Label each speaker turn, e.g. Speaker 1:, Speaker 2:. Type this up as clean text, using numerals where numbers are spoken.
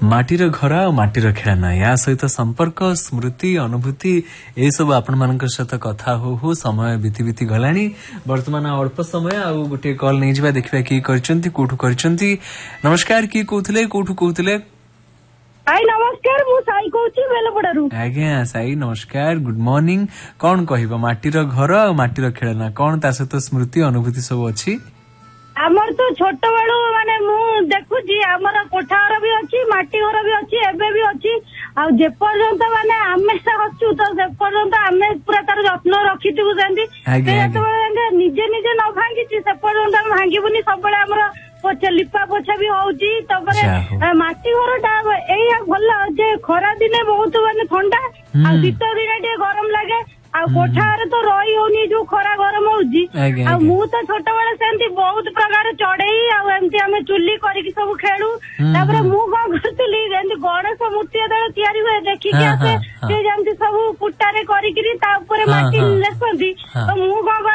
Speaker 1: माटीर घर आ माटीर खेळना या सहित संपर्क स्मृति अनुभूति ए सब आपण मानक सहित कथा हो समय बीती बीती गलानी वर्तमान अल्प समय आ गोटे कॉल नहीं जिबा देखिबा की करचंती कोठु करचंती। नमस्कार की कहउतले कोठु कहउतले?
Speaker 2: हाय नमस्कार मु साई कहउची बेलपड़ारू।
Speaker 1: आज्ञा साई नमस्कार गुड मॉर्निंग। कौन कहबा माटीर घर आ माटीर खेळना कौन ता सहित स्मृति अनुभूति सब अछि?
Speaker 2: आमर तो छोट बेलू माने मु देखुची आमर कोठा घर भी अछि माटी घर भी अछि एबे भी अछि आ जे पर्यंत माने आमे से हचु तो जे पर्यंत आमे पूरा तार जत्न रखिथिबु जेंती निजे निजे न भांगीची से पर्यंत हम भांगीबुनी सब बेले हमर पोछा लिपा पोछा भी होउची तबरे माटी घरटा एया भल जे खरा दिने बहुत माने ठंडा आ शीत दिने टे गरम लागे आ कोठार तो रही होनी जो खरा गरम होउची आ मु तो छोट बेले सेंती बहुत प्रकार चढ़ई आ एमती हमें चुल्ली करके सब खेलू तापर मु कौन करतली जेंती गणेश मूर्ति जेतले तयारी हुए देखि के आसे जे जेंती सब कुटारे करिकरी ता ऊपर माटी लेसंती तो मु